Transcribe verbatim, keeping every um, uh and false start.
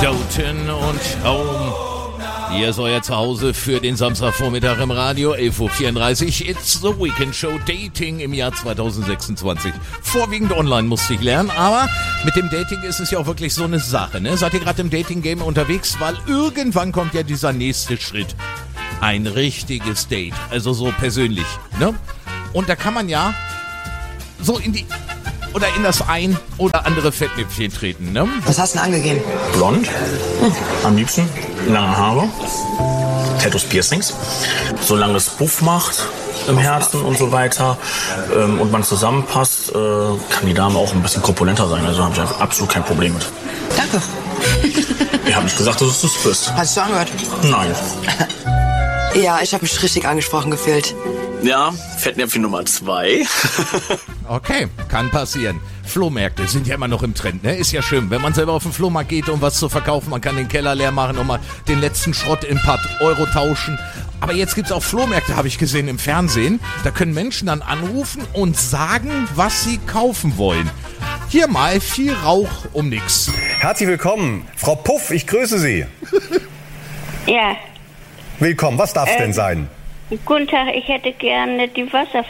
Doten und Home. Hier ist euer Zuhause für den Samstagvormittag im Radio, elf Uhr vierunddreißig. It's the Weekend Show Dating im Jahr zweitausendsechsundzwanzig. Vorwiegend online musste ich lernen, aber mit dem Dating ist es ja auch wirklich so eine Sache, ne? Seid ihr gerade im Dating-Game unterwegs? Weil irgendwann kommt ja dieser nächste Schritt. Ein richtiges Date, also so persönlich, ne? Und da kann man ja so in die... oder in das ein oder andere Fettnäpfchen treten, ne? Was hast du denn angegeben? Blond, hm. am liebsten, lange Haare, Tattoos, Piercings, solange es Buff macht im Herzen und so weiter ähm, und man zusammenpasst, äh, kann die Dame auch ein bisschen korpulenter sein, also habe ich absolut kein Problem mit. Danke. Ich habe nicht gesagt, dass du es bist. Hast du angehört? Nein. Ja, ich habe mich richtig angesprochen gefühlt. Ja, Fettnäpfchen Nummer zwei. Okay, kann passieren. Flohmärkte sind ja immer noch im Trend, ne? Ist ja schön, wenn man selber auf den Flohmarkt geht, um was zu verkaufen. Man kann den Keller leer machen und mal den letzten Schrott in ein paar Euro tauschen. Aber jetzt gibt's auch Flohmärkte, habe ich gesehen im Fernsehen. Da können Menschen dann anrufen und sagen, was sie kaufen wollen. Hier mal viel Rauch um nix. Herzlich willkommen, Frau Puff, ich grüße Sie. Ja. Willkommen, was darf es äh, denn sein? Guten Tag, ich hätte gerne die Wasser